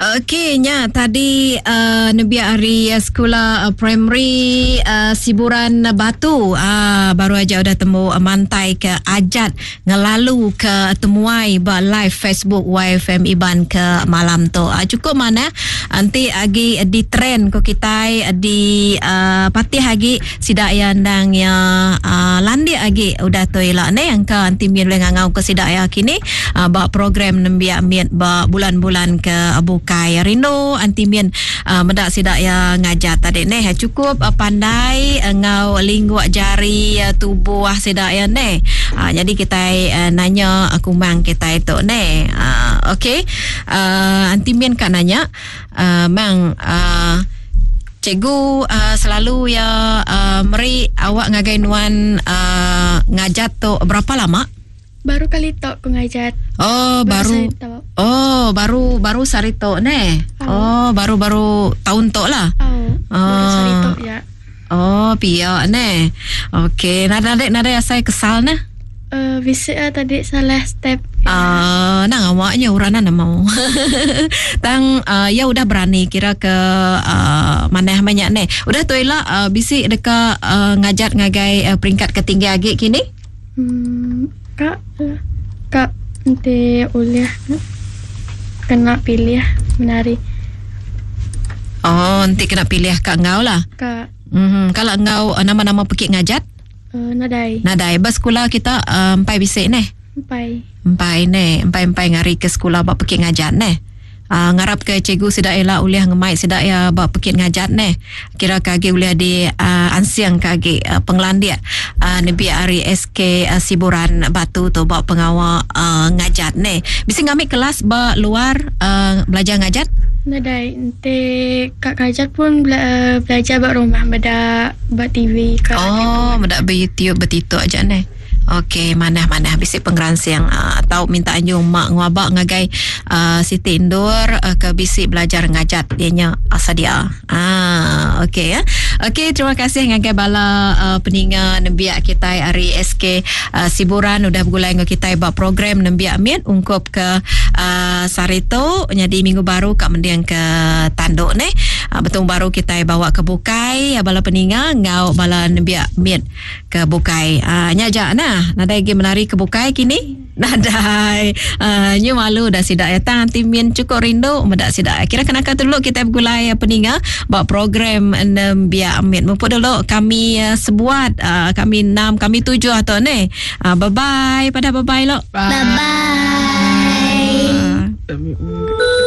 Okeynya tadi Nebia Ari sekolah primary Siburan Batu baru aja udah temu mantai ke Ajat ngelalu ke temuai ba live Facebook YFM Iban ke malam tu. Cukup mana nanti agi di trend ko kita di patih agi sidak ya ndang ya landi agi udah tu ila ne yang ka anti mien ngau ke sidak ya kini ba program Nebia miet ba bulan-bulan ke bukai rindu antimien mendak sidak ya ngajat tadi ne cukup pandai ngau lingkuak jari tubuh sidak ya ne jadi kita nanya kumang kita itu ne okey antimien kan nanya mang cikgu selalu ya meri awak ngagai nuan ngajat tu berapa lama? Baru kali tok aku ngajat. Oh, baru sarito ne. Oh, baru tahun tok lah. Baru sarito ya. Oh, pia ne. Okey, nada saya kesal ne. Bisa tadi salah step. Nang awaknya uranan mau. Tang ya udah berani kira ke mana banyak ne. Udah tu lah bisi deka ngajat ngagai peringkat ketinggi agi kini. Kak nanti uliah kena pilih menari. Oh, nanti kena pilih kak ngau lah. Kak. Kalau ngau nama-nama pekik ngajat? Nadai. Bas sekolah kita empai bisik ne. Empai ngari ke sekolah bak pekik ngajat ne. Ngarap ke cikgu sidak ela uliah ngemai sidak ya bak pekit ngajat ne. Kira kage uliah di ansiang kage penglandia Nebia Ari SK Siburan Batu tu bak pengawal ngajat ne. Bisa ngambil kelas ba luar belajar ngajat? Nadai nanti kak ngajat pun belajar bak rumah beda bak TV kak. Oh, beda ba YouTube betitu aja ne. Okey, mana bisi penggeransi yang tahu minta anjung mak ngwabak ngagai Siti Indur ke bisi belajar ngajat dianya asadia. Okey ya. Okey, terima kasih ngagai bala peninga Nebia kita hari SK Siburan udah bergulai dengan kita buat program Nebia Amin ungkup ke Sarito jadi minggu baru kat mendiang ke Tanduk ne. Betul baru kita bawa ke Bukai bala peninga ngau bala Nebia Amin ke Bukai. Nyajak nah nadai game menari ke Bukai kini nadai nyu malu dah sidak ya tang timien cukup rindu mendak sidak kira kenaka dulu kita bergulai peninga buat program Nebia Amin mumpuk dulu kami sebuat kami 6 kami 7 atau ne bye bye pada bye bye lo bye bye.